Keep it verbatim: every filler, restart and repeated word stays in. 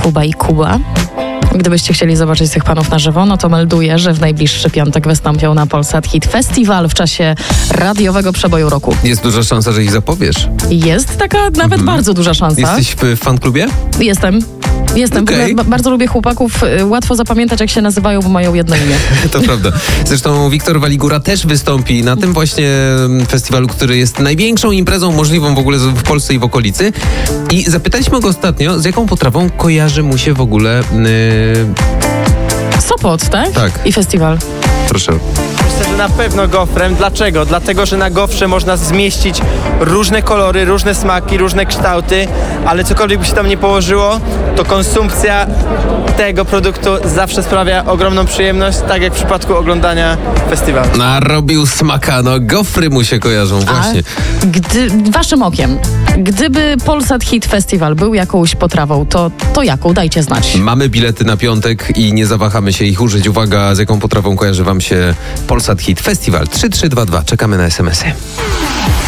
Tuba i Kuba. Gdybyście chcieli zobaczyć tych panów na żywo, no to melduję, że w najbliższy piątek wystąpią na Polsat Hit Festival w czasie radiowego przeboju roku. Jest duża szansa, że ich zapowiesz. Jest taka nawet mhm. bardzo duża szansa. Jesteś w fanklubie? Jestem. Jestem. Okay. Ba- bardzo lubię chłopaków. Łatwo zapamiętać, jak się nazywają, bo mają jedno imię. To prawda. Zresztą Wiktor Waligura też wystąpi na tym właśnie festiwalu, który jest największą imprezą możliwą w ogóle w Polsce i w okolicy. I zapytaliśmy go ostatnio, z jaką potrawą kojarzy mu się w ogóle... Yy... Sopot, tak? Tak. I festiwal. Proszę. Myślę, że na pewno gofrem. Dlaczego? Dlatego, że na gofrze można zmieścić różne kolory, różne smaki, różne kształty, ale cokolwiek by się tam nie położyło, to konsumpcja tego produktu zawsze sprawia ogromną przyjemność, tak jak w przypadku oglądania festiwalu. Narobił smaka, no gofry mu się kojarzą, właśnie. A gdy, waszym okiem, gdyby Polsat Hit Festival był jakąś potrawą, to, to jaką? Dajcie znać. Mamy bilety na piątek i nie zawahamy się ich użyć. Uwaga, z jaką potrawą kojarzy wam się Polsat Hit Festival. trzy trzy dwa dwa. Czekamy na es em esy.